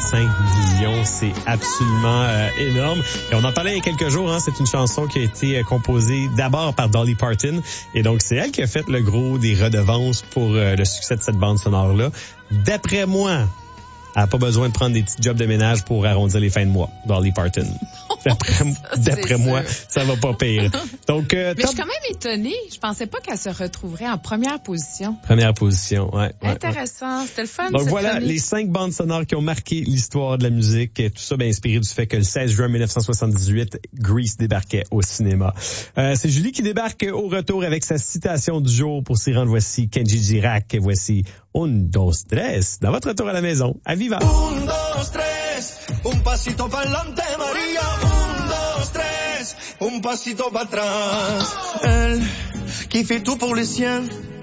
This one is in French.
millions, c'est absolument énorme. Et on en parlait il y a quelques jours, c'est une chanson qui a été composée d'abord par Dolly Parton. Et donc, c'est elle qui a fait le gros des redevances pour le succès de cette bande sonore-là. D'après moi, elle n'a pas besoin de prendre des petits jobs de ménage pour arrondir les fins de mois, Dolly Parton. D'après moi, ça va pas pire. Donc, mais je suis quand même étonnée. Je pensais pas qu'elle se retrouverait en première position. Première position, ouais. Intéressant. C'était le fun. Donc voilà, chronique. les 5 bandes sonores qui ont marqué l'histoire de la musique. Tout ça bien inspiré du fait que le 16 juin 1978, Grease débarquait au cinéma. C'est Julie qui débarque au retour avec sa citation du jour pour s'y rendre. Voici Kenji Girac. Voici Un, dos, tres. Dans votre retour à la maison. À Viva! Un, dos, tres. Un pasito pa'lante, María. Un, dos, tres. Un pasito para atrás. Elle qui fait tout pour les siens.